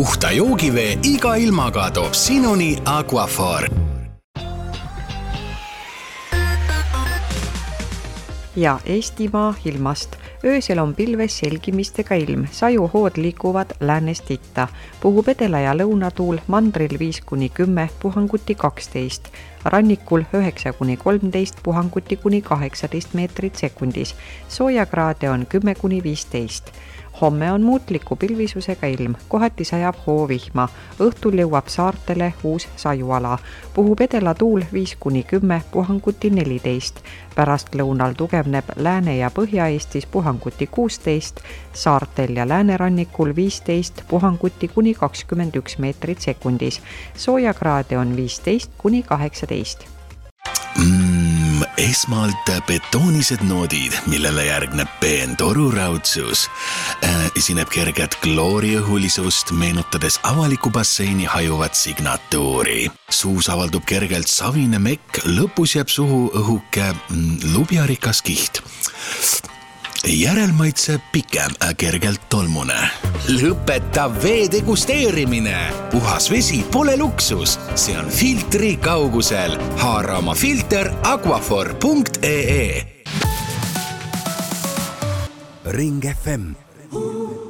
puhta joogivee iga ilmaga toob sinuni Aquaphor. Ja Eestimaa ilmast. Öösel on pilves selgimistega ilm, sajuhood liikuvad läänest itta. Puhub edela ja lõunatuul, mandril 5-10, puhanguti 12. Rannikul 9-13, puhanguti kuni 18 meetrit sekundis. Soojakraade on 10-15. Homme on muutliku pilvisusega ilm, kohati sajab hoovihma. Õhtul jõuab saartele uus sajuala. Puhub edela tuul 5-10, puhanguti 14. Pärast lõunal tugevneb Lääne- ja Põhja-Eestis puhanguti 16, saartel ja läänerannikul 15, puhanguti kuni 21 meetrit sekundis. Soojakraade on 15-18. Esmalt betoonised noodid, millele järgneb peen toruraudsus. Esineb kerget klooriõhulisust, meenutades avaliku basseini hajuvat signatuuri. Suus avaldub kergelt savine mekk, lõpus jääb suhu õhuke lubjarikas kiht. Järelmaitse pikem, kergelt tolmune. Lõpeta vee degusteerimine. Puhas vesi pole luksus, see on filtri kaugusel. Haara oma filter aquaphor.ee. Ring FM